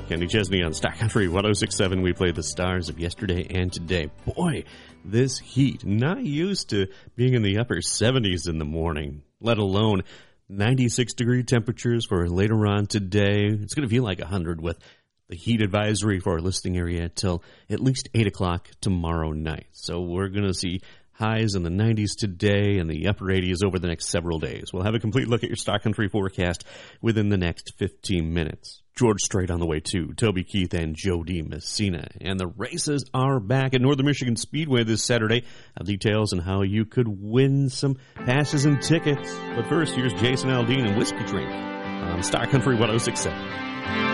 Kenny Chesney on Star Country 106.7. We played the stars of yesterday and today. Boy, this heat, not used to being in the upper 70s in the morning, let alone 96-degree temperatures for later on today. It's going to feel like 100 with the heat advisory for our listening area till at least 8 o'clock tomorrow night. So we're going to see highs in the 90s today and the upper 80s over the next several days. We'll have a complete look at your Star Country forecast within the next 15 minutes. George Strait on the way too, Toby Keith and Jody Messina. And the races are back at Northern Michigan Speedway this Saturday. Details on how you could win some passes and tickets. But first, here's Jason Aldean and Whiskey Drink on Star Country 106.7.